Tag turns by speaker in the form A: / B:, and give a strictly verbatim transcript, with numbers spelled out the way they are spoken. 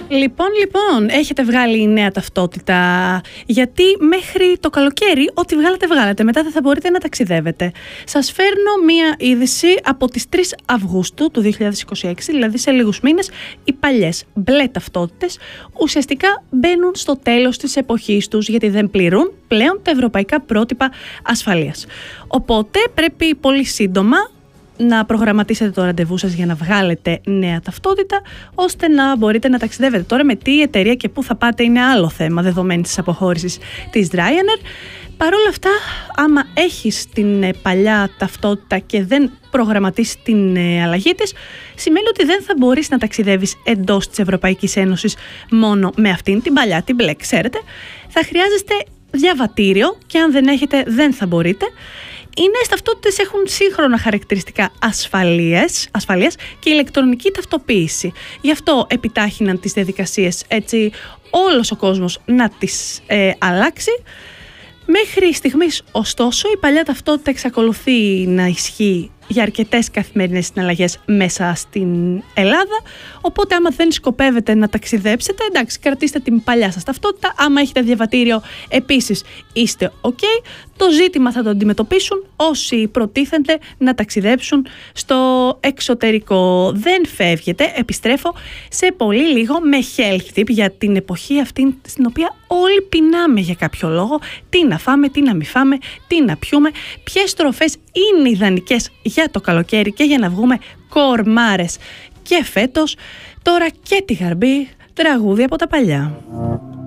A: Λοιπόν, λοιπόν, έχετε βγάλει νέα ταυτότητα, γιατί μέχρι το καλοκαίρι ό,τι βγάλατε βγάλατε, μετά δεν θα μπορείτε να ταξιδεύετε. Σας φέρνω μία είδηση από τις τρεις Αυγούστου του δύο χιλιάδες είκοσι έξι, δηλαδή σε λίγους μήνες, οι παλιές μπλε ταυτότητες ουσιαστικά μπαίνουν στο τέλος της εποχής τους, γιατί δεν πληρούν πλέον τα ευρωπαϊκά πρότυπα ασφαλείας. Οπότε πρέπει πολύ σύντομα να προγραμματίσετε το ραντεβού σας για να βγάλετε νέα ταυτότητα, ώστε να μπορείτε να ταξιδεύετε. Τώρα με τι εταιρεία και πού θα πάτε είναι άλλο θέμα, δεδομένη της αποχώρησης της Ryanair. Παρ' όλα αυτά, άμα έχεις την παλιά ταυτότητα και δεν προγραμματίσεις την αλλαγή της, σημαίνει ότι δεν θα μπορείς να ταξιδεύεις εντός της Ευρωπαϊκής Ένωσης μόνο με αυτήν την παλιά, την μπλε, ξέρετε. Θα χρειάζεστε διαβατήριο και αν δεν έχετε δεν θα μπορείτε. Οι νέες ταυτότητες έχουν σύγχρονα χαρακτηριστικά ασφαλείας, ασφαλείας και ηλεκτρονική ταυτοποίηση. Γι' αυτό επιτάχυναν τις διαδικασίες, έτσι όλος ο κόσμος να τις ε, αλλάξει. Μέχρι στιγμής, ωστόσο, η παλιά ταυτότητα εξακολουθεί να ισχύει για αρκετές καθημερινές συναλλαγές μέσα στην Ελλάδα. Οπότε, άμα δεν σκοπεύετε να ταξιδέψετε, εντάξει, κρατήστε την παλιά σας ταυτότητα. Άμα έχετε διαβατήριο, επίσης είστε ok. Το ζήτημα θα το αντιμετωπίσουν όσοι προτίθενται να ταξιδέψουν στο εξωτερικό. Δεν φεύγετε, επιστρέφω σε πολύ λίγο με health tip για την εποχή αυτή στην οποία όλοι πεινάμε για κάποιο λόγο. Τι να φάμε, τι να μην φάμε, τι να πιούμε, ποιες τροφές είναι ιδανικές για το καλοκαίρι και για να βγούμε κορμάρες. Και φέτος, τώρα και τη Γαρμπή, τραγούδι από τα παλιά.